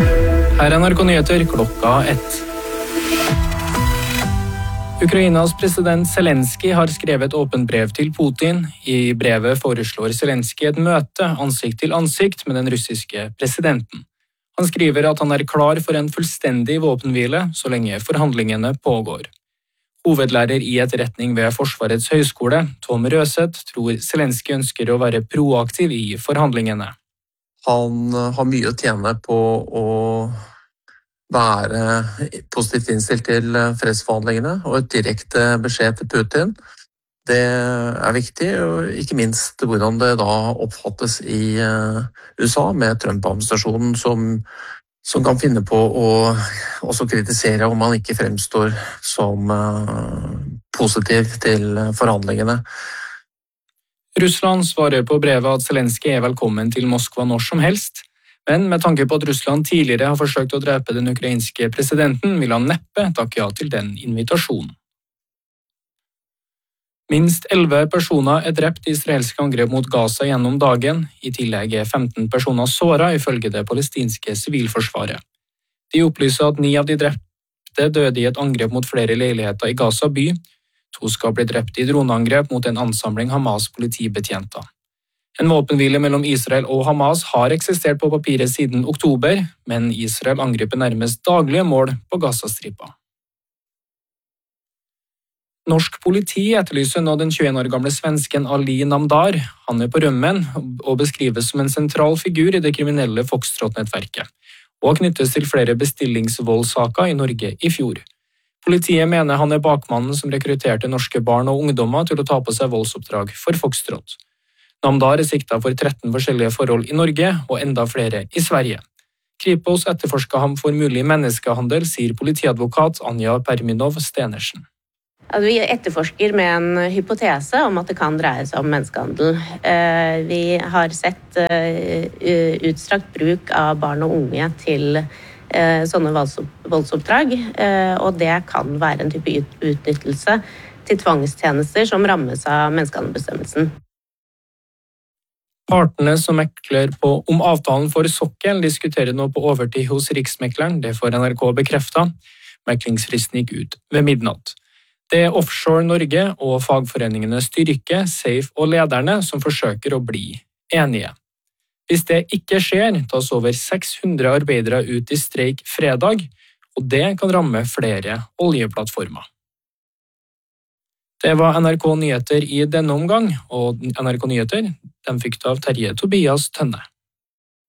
Her er NRK Nyheter klokka 1. Ukrainas president Zelenskyj har skrevet åpent brev til Putin. I brevet foreslår Zelenskyj et møte ansikt til ansikt med den russiske presidenten. Han skriver at han er klar for en fullstendig våpenhvile så lenge forhandlingene pågår. Hovedlærer i etterretning ved Forsvarets høyskole, Tom Røseth, tror Zelenskyj ønsker å være proaktiv i forhandlingene. Han har mye å tjene på å være positivt innstilt til fredsforhandlingene og et direkte beskjed til Putin. Det er viktig, og ikke minst hvordan det da oppfattes i USA med Trump-administrasjonen som kan finne på å også kritisere om man ikke fremstår som positiv til forhandlingene. Russland svarer på brevet at Zelenskyj er velkommen til Moskva når som helst, men med tanke på at Russland tidligere har forsøkt å drepe den ukrainske presidenten, vil han neppe takke ja til den invitasjonen. Minst 11 personer er drept i israelske angrep mot Gaza gjennom dagen. I tillegg er 15 personer såret ifølge det palestinske sivilforsvaret. De opplyser at 9 av de drepte døde i et angrep mot flere leiligheter i Gaza by. 2 skal bli drept i droneangrep mot en ansamling Hamas politibetjenter. En våpenhvile mellom Israel og Hamas har eksistert på papiret siden oktober, men Israel angriper nærmest daglige mål på Gazastripa. Norsk politi etterlyser nå den 21 år gamle svensken Ali Namdar. Han er på rømmen og beskrives som en sentral figur i det kriminelle Foxtrot-nettverket, og knyttes til flere bestillingsvoldssaker i Norge i fjor. Politiet mener han er bakmannen som rekrutterte norske barn og ungdommer til å ta på seg voldsoppdrag for Foxtrot. Namdar er siktet for 13 forskjellige forhold i Norge og enda flere i Sverige. Kripos etterforsker ham for mulig menneskehandel, sier politiadvokat Anja Perminov Stenersen. Vi etterforsker med en hypotese om at det kan dreie seg om menneskehandel. Vi har sett utstrakt bruk av barn og unge til sånne voldsoppdrag, og det kan være en type utnyttelse til tvangstjenester som rammes av menneskehandelbestemmelsen. Partene som mekler om avtalen for sokkel diskuterer nå på overtid hos Riksmekleren. Det får NRK bekreftet. Meklingsfristen gikk ut ved midnatt. Det er Offshore Norge og fagforeningene Styrke, Safe og Lederne som forsøker å bli enige. Hvis det ikke skjer, tas over 600 arbeidere ut i streik fredag, og det kan ramme flere oljeplattformer. Det var NRK Nyheter i denne omgang, og NRK Nyheter fikk du av Terje Tobias Tønne.